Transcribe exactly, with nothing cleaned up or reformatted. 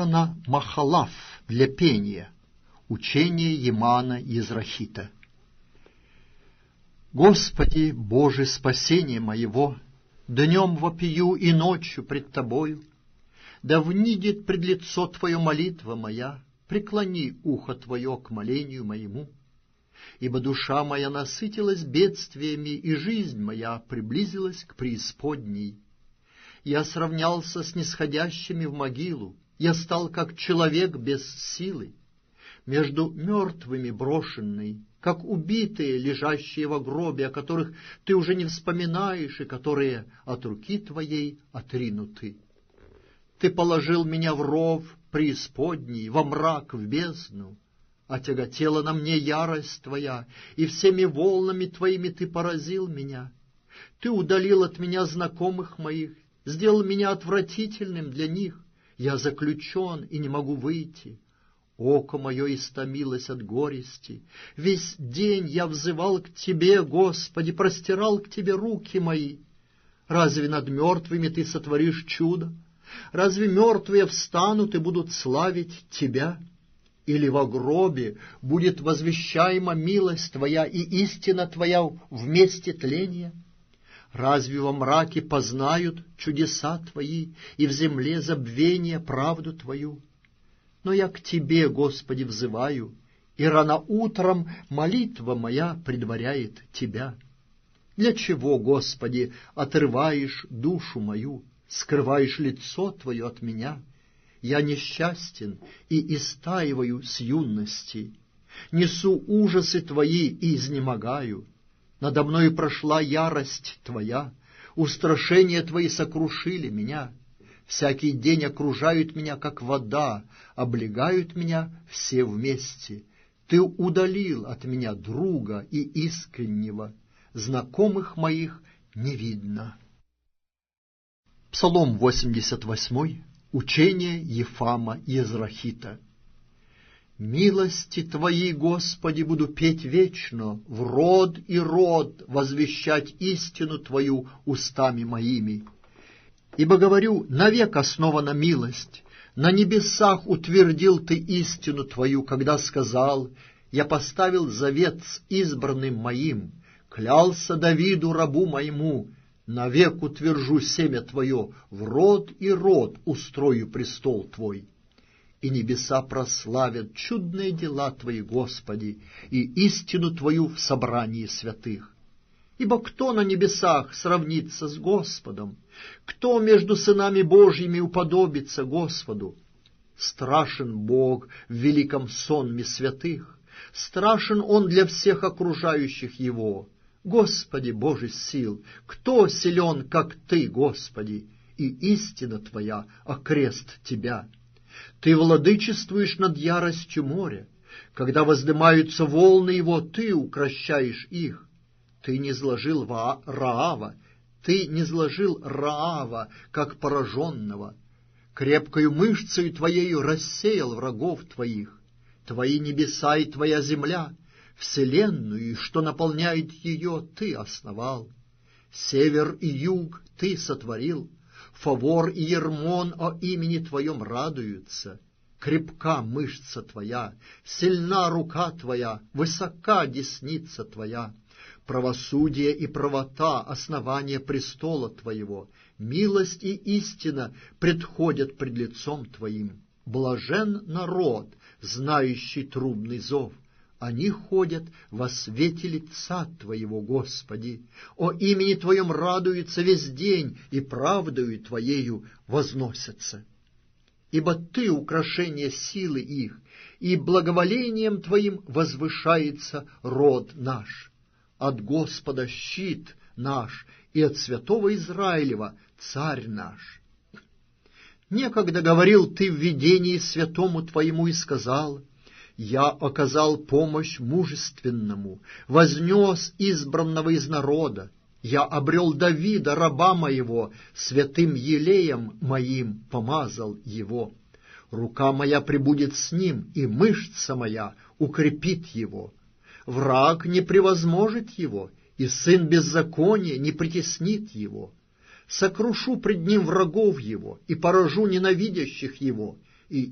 выбрана Махалав для пения, учение Емана Езрахита. Господи, Боже, спасение моего, днем вопию и ночью пред Тобою. Да внидит пред лицо Твое молитва моя, преклони ухо Твое к молению моему. Ибо душа моя насытилась бедствиями, и жизнь моя приблизилась к преисподней. Я сравнялся с нисходящими в могилу, я стал как человек без силы, между мертвыми брошенный, как убитые, лежащие во гробе, о которых Ты уже не вспоминаешь и которые от руки Твоей отринуты. Ты положил меня в ров преисподней, во мрак, в бездну. Отяготела на мне ярость Твоя, и всеми волнами Твоими Ты поразил меня. Ты удалил от меня знакомых моих, сделал меня отвратительным для них. Я заключен и не могу выйти. Око мое истомилось от горести. Весь день я взывал к Тебе, Господи, простирал к Тебе руки мои. Разве над мертвыми Ты сотворишь чудо? Разве мертвые встанут и будут славить Тебя? Или во гробе будет возвещаема милость Твоя и истина Твоя в месте тления? Разве во мраке познают чудеса Твои и в земле забвения правду Твою? Но я к Тебе, Господи, взываю, и рано утром молитва моя предваряет Тебя. Для чего, Господи, отрываешь душу мою, скрываешь лицо Твое от меня? Я несчастен и истаиваю с юности, несу ужасы Твои и изнемогаю. Надо мною прошла ярость Твоя, устрашения Твои сокрушили меня. Всякий день окружают меня, как вода, облегают меня все вместе. Ты удалил от меня друга и искреннего, знакомых моих не видно. Псалом восемьдесят восемь. Учение Ефама Езрахита. Милости Твои, Господи, буду петь вечно, в род и род возвещать истину Твою устами моими. Ибо говорю, навек основана милость, на небесах утвердил Ты истину Твою, когда сказал: я поставил завет с избранным моим, клялся Давиду, рабу моему, навек утвержу семя Твое, в род и род устрою престол Твой. И небеса прославят чудные дела Твои, Господи, и истину Твою в собрании святых. Ибо кто на небесах сравнится с Господом? Кто между сынами Божьими уподобится Господу? Страшен Бог в великом сонме святых, страшен Он для всех окружающих Его. Господи, Боже сил, кто силен, как Ты, Господи, и истина Твоя окрест Тебя? Ты владычествуешь над яростью моря, когда воздымаются волны его, Ты укрощаешь их. Ты низложил Раава, Ты низложил Раава, как пораженного, крепкою мышцею Твоею рассеял врагов Твоих. Твои небеса и Твоя земля, вселенную, что наполняет ее, Ты основал. Север и юг Ты сотворил, Фавор и Ермон о имени Твоем радуются. Крепка мышца Твоя, сильна рука Твоя, высока десница Твоя. Правосудие и правота — основание престола Твоего. Милость и истина предходят пред лицом Твоим. Блажен народ, знающий трубный зов. Они ходят во свете лица Твоего, Господи. О имени Твоем радуются весь день, и правдою Твоею возносятся. Ибо Ты — украшение силы их, и благоволением Твоим возвышается род наш. От Господа щит наш, и от святого Израилева царь наш. Некогда говорил Ты в видении святому Твоему и сказал: я оказал помощь мужественному, вознес избранного из народа. Я обрел Давида, раба моего, святым елеем моим помазал его. Рука моя пребудет с ним, и мышца моя укрепит его. Враг не превозможет его, и сын беззакония не притеснит его. Сокрушу пред ним врагов его, и поражу ненавидящих его,